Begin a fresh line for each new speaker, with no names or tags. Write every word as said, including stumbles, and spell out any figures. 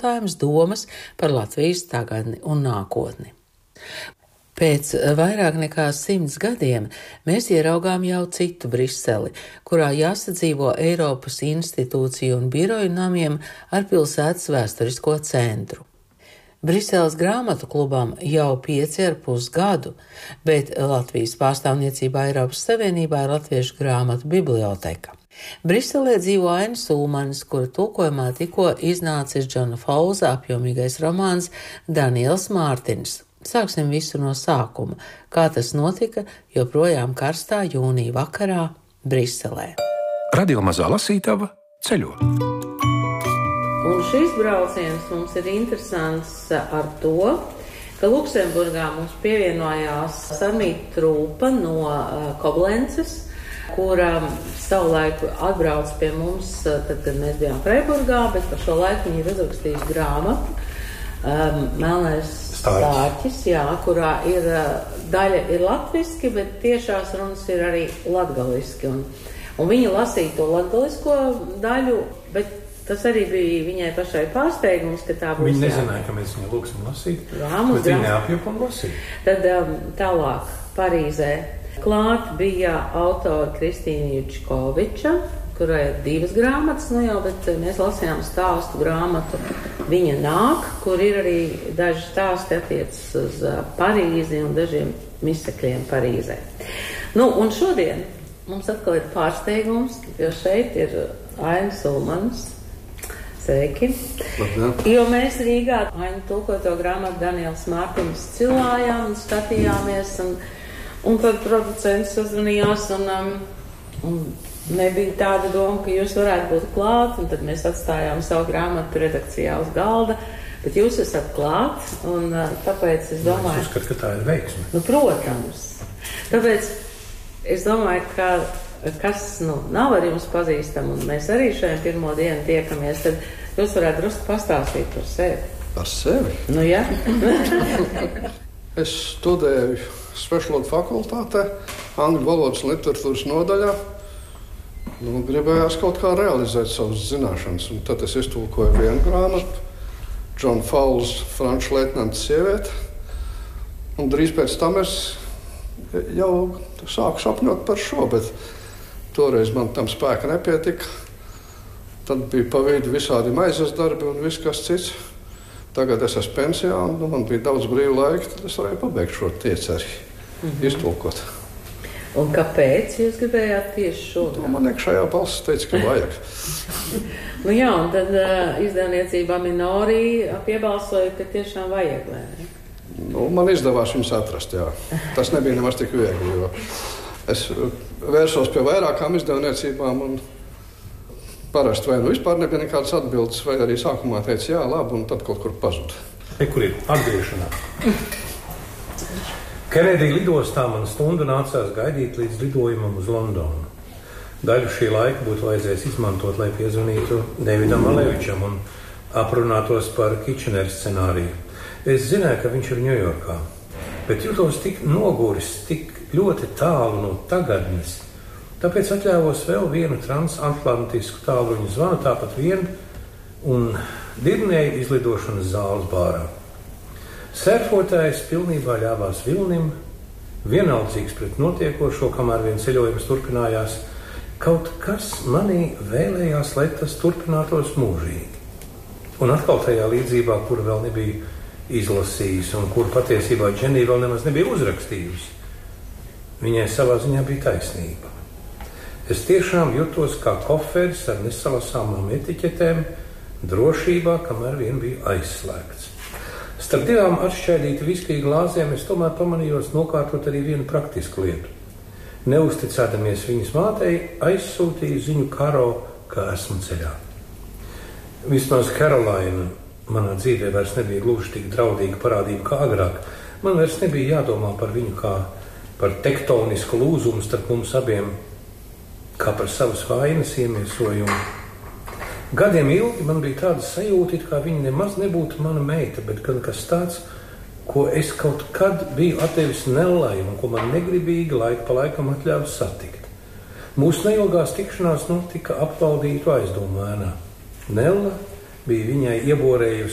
jautājumus, domas par Latvijas tagadni un nākotni. Pēc vairāk nekā simts gadiem mēs ieraugām jau citu Briseli, kurā jāsadzīvo Eiropas institūciju un biroju namiem ar pilsētas vēsturisko centru. Briseles grāmatu klubam jau pieci ar pus gadu, bet Latvijas pārstāvniecībā Eiropas Savienībā ir Latviešu grāmatu biblioteka. Briselē dzīvo Ainis Ulmanis, kura tulkojumā tikko iznācis Džona Faulsa apjomīgais romāns Daniels Mārtiņš. Sāksim visu no sākuma, kā tas notika joprojām karstā jūnija vakarā Briselē.
Radio Mazā Lasītava ceļo.
Un šis brauciens mums ir interesants ar to, ka Luksemburgā mums pievienojās Samīta Trūpa no Koblences, kura savulaik atbrauc pie mums, tad, kad mēs bijām Freiburgā, bet par šo laiku viņa ir uzrakstījusi grāmatu um, Melnais Stārķis, jā, kurā ir daļa ir latviski, bet tiešās runas ir arī latgaliski. Un, un viņa lasīja to latgalisko daļu, bet tas arī bija viņai pašai pārsteigums, ka tā būs.
Viņa nezināja, ka mēs viņu lūksim lasīt,
jā,
bet viņa apjūpa un lasīja.
Tad um, tālāk Parīzē klāt bija autora Kristīna Jučkoviča, kurai ir divas grāmatas, nu jau, bet mēs lasījām stāstu grāmatu Viņa nāk, kur ir arī daži stāsti attiecas uz Parīzi un dažiem misekļiem Parīzē. Nu, un šodien mums atkal ir pārsteigums, jo šeit ir Ainis Ulmanis. Sveiki!
Labdien.
Jo mēs Rīgā Ainu tulkoto grāmatu Daniels Mārtiņš cilājām un skatījāmies, un, un tad producents sazvanījās, un, um, un nebija tāda doma, ka jūs varētu būt klāt, un tad mēs atstājām savu grāmatu redakcijā uz galda, bet jūs esat klāt, un tāpēc es domāju...
Es uzskatu, ka tā ir veiksme.
Nu, protams. Tāpēc es domāju, ka kas, nu, nav ar jums pazīstam, un mēs arī šajā pirmo dienu tiekamies, tad jūs varētu drusku pastāstīt par sevi.
Par sevi?
Nu, jā.
Es studēju Svešvalodu fakultātē, angļu valodas un literatūras nodaļā. Nu, gribējās kaut kā realizēt savas zināšanas, un tad es iztulkoju vienu grāmatu, Džona Faulsa Franču leitnanta sieviete, un drīz pēc tam es jau sāku sapņot par šo, bet toreiz man tam spēka nepietika. Tad bija pa vidu visādi maizes darbi un viss kas cits. Tagad es esmu pensijā, un nu, man bija daudz brīvu laika, tad es varēju pabeigt šo tieceri, mm-hmm. iztulkot.
Un kāpēc jūs gribējāt tieši šodien?
Man iekšējā balss teica, ka vajag.
Nu jā, un tad uh, izdevniecībā Minori piebalsoja, ka tiešām vajag, vai ne?
Nu, man izdevās viņus atrast, jā. Tas nebija nemaz tik viegli, jo es vērsos pie vairākām izdevniecībām, un parasti vai nu vispār nebija nekādas atbildes, vai arī sākumā teica, jā, labi, un tad kaut kur pazuda.
E, kur ir atgriešanā? Kenedija lidostā man stundu nācās gaidīt līdz lidojumam uz Londonu. Daļu šī laika būtu vajadzējis izmantot, lai piezvanītu Davidam Alevičam un aprunātos par Kitchener scenāriju. Es zināju, ka viņš ir Ņujorkā, bet jūtos tik noguris, tik ļoti tālu no tagadnes. Tāpēc atļāvos vēl vienu transatlantisku tālruņu zvanu, tāpat vienu, un dirnēju izlidošanas zāles bārā. Sērfotājs pilnībā ļāvās vilnim, vienaldzīgs pret notiekošo, kamēr vien ceļojums turpinājās. Kaut kas manī vēlējās, lai tas turpinātos mūžīgi. Un atkal tajā līdzībā, kuru vēl nebija izlasījis un kuru patiesībā Dženija vēl nemaz nebija uzrakstījusi, viņai savā ziņā bija taisnība. Es tiešām jutos kā koferis ar nesalasāmām etiķetēm, drošībā, kamēr vien bija aizslēgts. Starp divām atšķaidīti viskiju glāzēm es tomēr pamanījos nokārtot arī vienu praktisku lietu. Neuzticēdamies viņas mātei, aizsūtīju ziņu Karo, ka esmu ceļā. Vismaz Karolaina manā dzīvē vairs nebija gluži tik draudīga parādība kā agrāk. Man vairs nebija jādomā par viņu kā par tektonisku lūzumu starp mums abiem, kā par savas vainas iemiesojumu. Gadiem ilgi man bija tāda sajūta, it kā viņa nemaz nebūtu mana meita, bet gan kas tāds, ko es kaut kad biju atdevis Nellai un ko man negribīgi laika pa laikam atļāvis satikt. Mūsu neilgās tikšanās notika apvaldītu aizdomēnā. Nella bija viņai ieborējusi